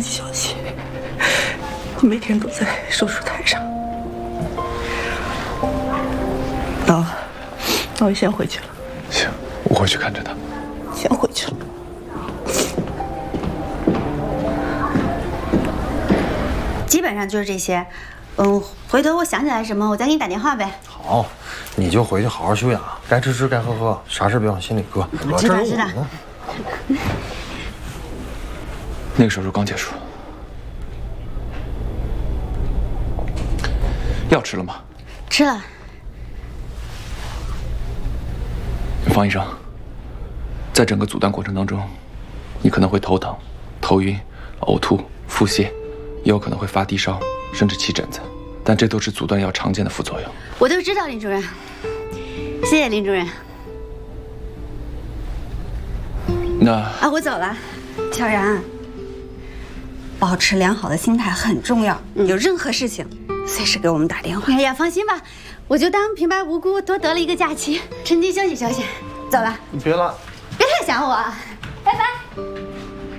济消息，你每天都在手术台上。那我先回去了。 行，我会去看着他。 先回去了。 基本上就是这些。回头我想起来什么，我再给你打电话呗。 好，你就回去好好休养，该吃吃，该喝喝，啥事别往心里搁。 知道知道。 那个手术刚结束，药吃了吗？ 吃了。 方医生，在整个阻断过程当中，你可能会头疼、头晕、呕吐、腹泻，也有可能会发低烧，甚至起疹子。但这都是阻断药常见的副作用。 我都知道，林主任。谢谢林主任。 那我走了。乔然，保持良好的心态很重要。有任何事情，随时给我们打电话。哎呀，放心吧，我就当平白无故多得了一个假期，趁机休息休息。走了。 你别了， 别太想我。拜拜。